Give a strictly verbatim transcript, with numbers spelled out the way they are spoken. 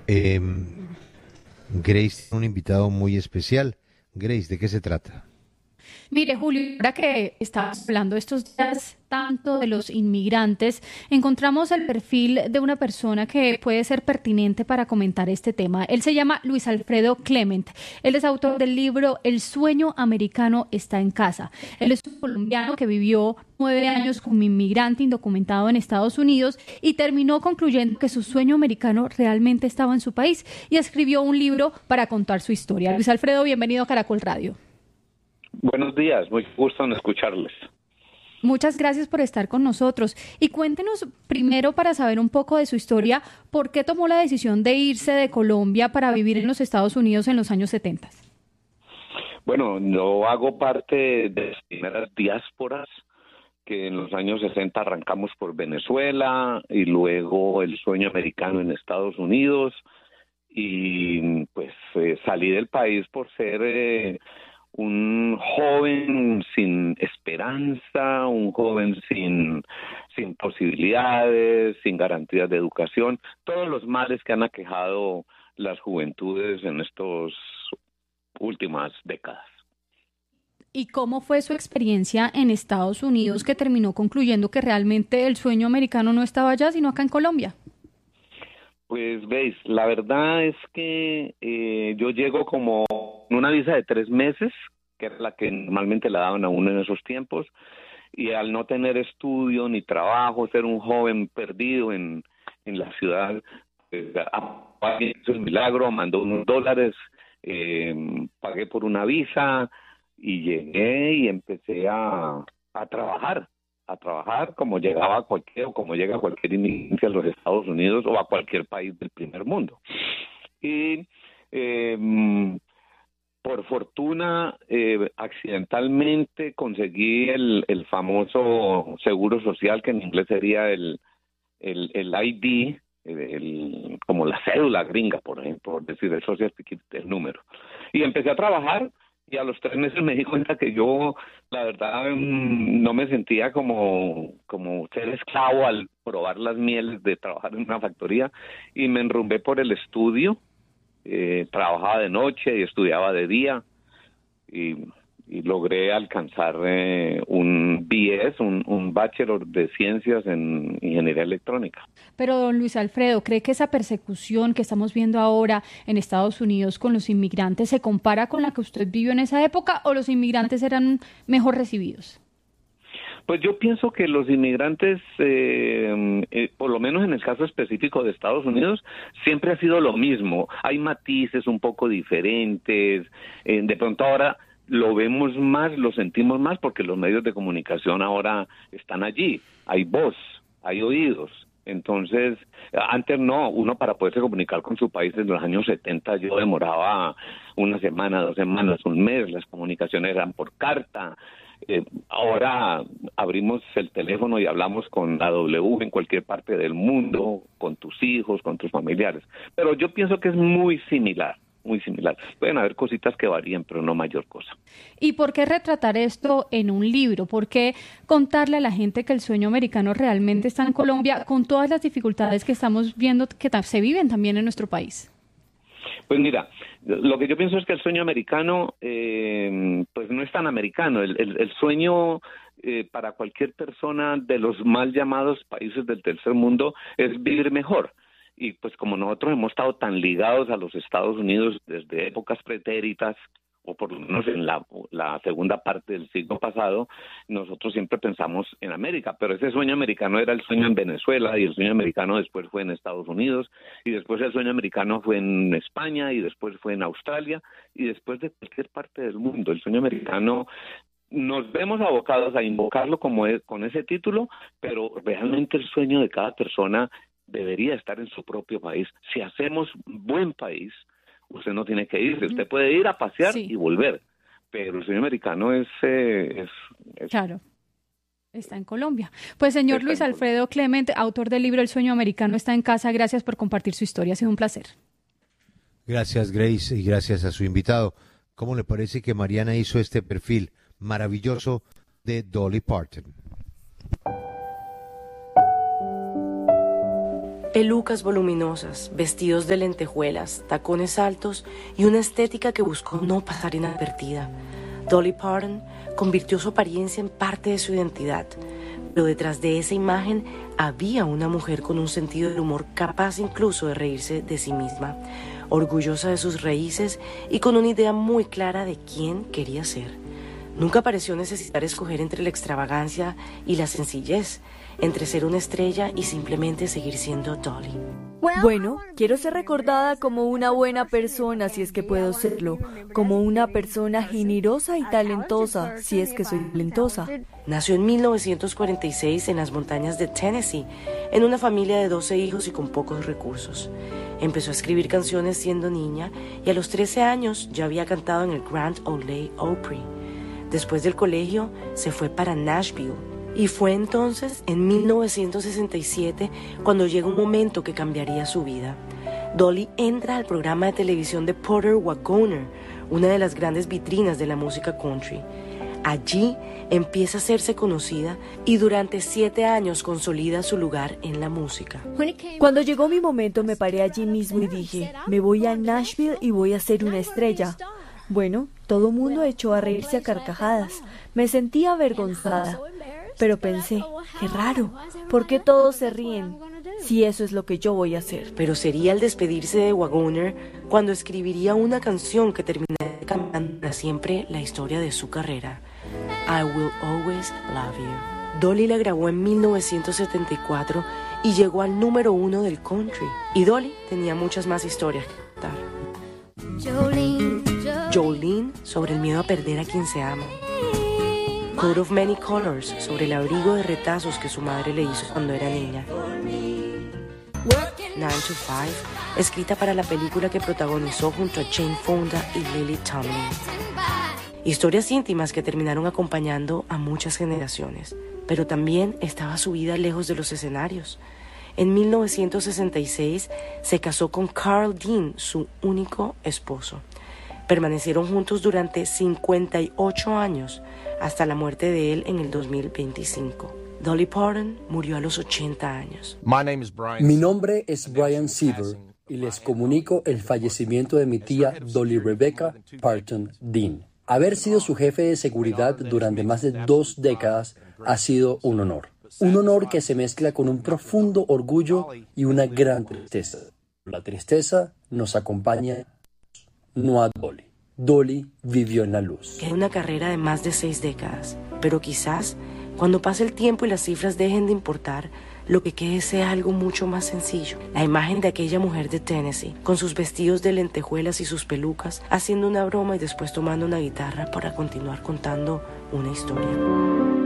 Eh, Grace tiene un invitado muy especial. Grace, ¿de qué se trata? Mire, Julio, ahora que estamos hablando estos días tanto de los inmigrantes, encontramos el perfil de una persona que puede ser pertinente para comentar este tema. Él se llama Luis Alfredo Clement. Él es autor del libro El sueño americano está en casa. Él es un colombiano que vivió nueve años como inmigrante indocumentado en Estados Unidos y terminó concluyendo que su sueño americano realmente estaba en su país y escribió un libro para contar su historia. Luis Alfredo, bienvenido a Caracol Radio. Buenos días, muy gusto en escucharles. Muchas gracias por estar con nosotros. Y cuéntenos primero, para saber un poco de su historia, ¿por qué tomó la decisión de irse de Colombia para vivir en los Estados Unidos en los años setenta? Bueno, yo hago parte de las primeras diásporas que en los años sesenta arrancamos por Venezuela y luego el sueño americano en Estados Unidos y pues eh, salí del país por ser... Eh, un joven sin esperanza, un joven sin, sin posibilidades, sin garantías de educación, todos los males que han aquejado las juventudes en estas últimas décadas. ¿Y cómo fue su experiencia en Estados Unidos que terminó concluyendo que realmente el sueño americano no estaba allá, sino acá en Colombia? Pues veis, la verdad es que eh, yo llego como en una visa de tres meses, que era la que normalmente la daban a uno en esos tiempos, y al no tener estudio ni trabajo, ser un joven perdido en, en la ciudad, pues, alguien hizo el milagro, mandó unos dólares, eh, pagué por una visa y llegué y empecé a, a trabajar. a trabajar como llegaba cualquier o como llega cualquier inmigrante a los Estados Unidos o a cualquier país del primer mundo. Y eh, por fortuna, eh, accidentalmente conseguí el, el famoso seguro social, que en inglés sería el, el, el I D, el, el, como la cédula gringa, por ejemplo, por decir el social security, el número. Y empecé a trabajar. Y a los tres meses me di cuenta que yo, la verdad, no me sentía como, como ser esclavo al probar las mieles de trabajar en una factoría y me enrumbé por el estudio. Eh, trabajaba de noche y estudiaba de día y, y logré alcanzar eh, un B S, un, un Bachelor de Ciencias en Ingeniería Electrónica. Pero, don Luis Alfredo, ¿cree que esa persecución que estamos viendo ahora en Estados Unidos con los inmigrantes se compara con la que usted vivió en esa época o los inmigrantes eran mejor recibidos? Pues yo pienso que los inmigrantes, eh, eh, por lo menos en el caso específico de Estados Unidos, siempre ha sido lo mismo. Hay matices un poco diferentes. Eh, de pronto ahora lo vemos más, lo sentimos más porque los medios de comunicación ahora están allí. Hay voz, hay oídos. Entonces, antes no, uno para poderse comunicar con su país en los años setenta yo demoraba una semana, dos semanas, un mes, las comunicaciones eran por carta. Eh, ahora abrimos el teléfono y hablamos con la W en cualquier parte del mundo, con tus hijos, con tus familiares. Pero yo pienso que es muy similar, muy similar. Pueden haber cositas que varíen, pero no mayor cosa. ¿Y por qué retratar esto en un libro? ¿Por qué contarle a la gente que el sueño americano realmente está en Colombia con todas las dificultades que estamos viendo que se viven también en nuestro país? Pues mira, lo que yo pienso es que el sueño americano, eh, pues no es tan americano. El, el, el sueño eh, para cualquier persona de los mal llamados países del tercer mundo es vivir mejor. Y pues como nosotros hemos estado tan ligados a los Estados Unidos desde épocas pretéritas, o por lo menos en la, la segunda parte del siglo pasado, nosotros siempre pensamos en América, pero ese sueño americano era el sueño en Venezuela, y el sueño americano después fue en Estados Unidos, y después el sueño americano fue en España, y después fue en Australia, y después de cualquier parte del mundo. El sueño americano nos vemos abocados a invocarlo como es, con ese título, pero realmente el sueño de cada persona debería estar en su propio país. Si hacemos buen país, usted no tiene que irse, usted puede ir a pasear sí. y volver, pero el sueño americano es, eh, es, es... Claro, está en Colombia. Pues señor está Luis Alfredo Clement, autor del libro El sueño americano está en casa, gracias por compartir su historia, ha sido un placer. Gracias, Grace, y gracias a su invitado. ¿Cómo le parece que Mariana hizo este perfil maravilloso de Dolly Parton? Pelucas voluminosas, vestidos de lentejuelas, tacones altos y una estética que buscó no pasar inadvertida. Dolly Parton convirtió su apariencia en parte de su identidad, pero detrás de esa imagen había una mujer con un sentido del humor capaz incluso de reírse de sí misma, orgullosa de sus raíces y con una idea muy clara de quién quería ser. Nunca pareció necesitar escoger entre la extravagancia y la sencillez, entre ser una estrella y simplemente seguir siendo Dolly. Bueno, quiero ser recordada como una buena persona si es que puedo serlo, como una persona generosa y talentosa si es que soy talentosa. Nació en mil novecientos cuarenta y seis en las montañas de Tennessee, en una familia de doce hijos y con pocos recursos. Empezó a escribir canciones siendo niña y a los trece años ya había cantado en el Grand Ole Opry. Después del colegio se fue para Nashville y fue entonces en mil novecientos sesenta y siete cuando llega un momento que cambiaría su vida. Dolly entra al programa de televisión de Porter Wagoner, una de las grandes vitrinas de la música country. Allí empieza a hacerse conocida y durante siete años consolida su lugar en la música. Cuando llegó mi momento me paré allí mismo y dije, me voy a Nashville y voy a ser una estrella. Bueno, todo el mundo echó a reírse a carcajadas. Me sentía avergonzada. Pero pensé, qué raro, ¿por qué todos se ríen? Si eso es lo que yo voy a hacer. Pero sería al despedirse de Wagoner cuando escribiría una canción que terminaría cambiando para siempre la historia de su carrera. I Will Always Love You. Dolly la grabó en mil novecientos setenta y cuatro y llegó al número uno del country. Y Dolly tenía muchas más historias que contar. Jolene, Jolene, sobre el miedo a perder a quien se ama. Coat of Many Colors, sobre el abrigo de retazos que su madre le hizo cuando era niña. nine to five, escrita para la película que protagonizó junto a Jane Fonda y Lily Tomlin. Historias íntimas que terminaron acompañando a muchas generaciones, pero también estaba su vida lejos de los escenarios. En mil novecientos sesenta y seis se casó con Carl Dean, su único esposo. Permanecieron juntos durante cincuenta y ocho años, hasta la muerte de él en el dos mil veinticinco. Dolly Parton murió a los ochenta años. Mi nombre es Brian Seaver y les comunico el fallecimiento de mi tía Dolly Rebecca Parton Dean. Haber sido su jefe de seguridad durante más de dos décadas ha sido un honor. Un honor que se mezcla con un profundo orgullo y una gran tristeza. La tristeza nos acompaña, no a Dolly. Dolly vivió en la luz. Que una carrera de más de seis décadas, pero quizás cuando pase el tiempo y las cifras dejen de importar, lo que quede sea algo mucho más sencillo. La imagen de aquella mujer de Tennessee, con sus vestidos de lentejuelas y sus pelucas, haciendo una broma y después tomando una guitarra para continuar contando una historia.